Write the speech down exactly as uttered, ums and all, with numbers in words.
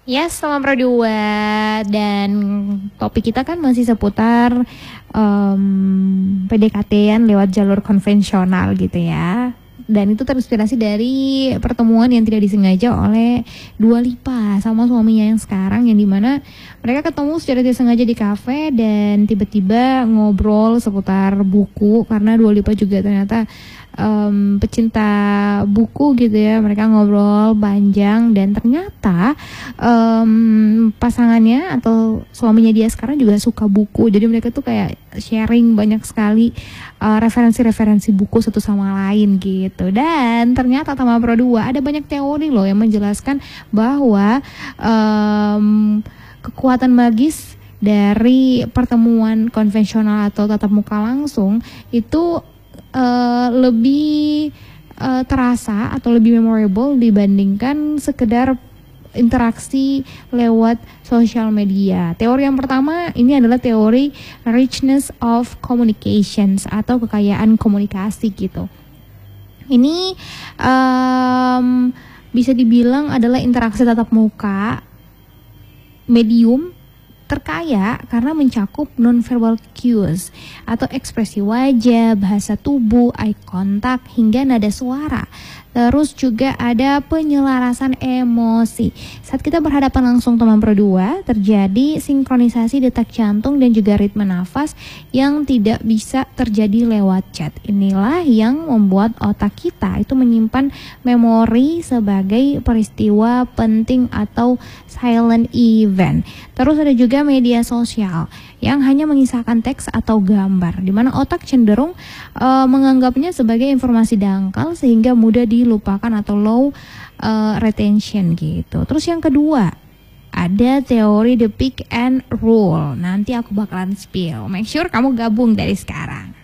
Yes, sama Pro dua. Dan topik kita kan masih seputar um, P D K T-an lewat jalur konvensional gitu ya. Dan itu terinspirasi dari pertemuan yang tidak disengaja oleh Dua Lipa sama suaminya yang sekarang, yang dimana mereka ketemu secara tidak sengaja di kafe dan tiba-tiba ngobrol seputar buku, karena Dua Lipa juga ternyata um, pecinta buku gitu ya. Mereka ngobrol panjang dan ternyata um, pasangannya atau suaminya dia sekarang juga suka buku. Jadi mereka tuh kayak sharing banyak sekali uh, referensi-referensi buku satu sama lain gitu. Dan ternyata sama Pro dua ada banyak teori loh yang menjelaskan bahwa um, kekuatan magis dari pertemuan konvensional atau tatap muka langsung itu uh, lebih uh, terasa atau lebih memorable dibandingkan sekedar interaksi lewat sosial media. Teori yang pertama ini adalah teori richness of communications atau kekayaan komunikasi gitu. Ini um, bisa dibilang adalah interaksi tatap muka medium terkaya karena mencakup non-verbal cues atau ekspresi wajah, bahasa tubuh, eye contact, hingga nada suara. Terus juga ada penyelarasan emosi. Saat kita berhadapan langsung teman Pro dua, terjadi sinkronisasi detak jantung dan juga ritme nafas yang tidak bisa terjadi lewat chat. Inilah yang membuat otak kita itu menyimpan memori sebagai peristiwa penting atau silent event. Terus ada juga media sosial yang hanya mengisahkan teks atau gambar, di mana otak cenderung uh, menganggapnya sebagai informasi dangkal sehingga mudah dilupakan atau low uh, retention gitu. Terus yang kedua, ada teori the pick and roll. Nanti aku bakalan spill. Make sure kamu gabung dari sekarang.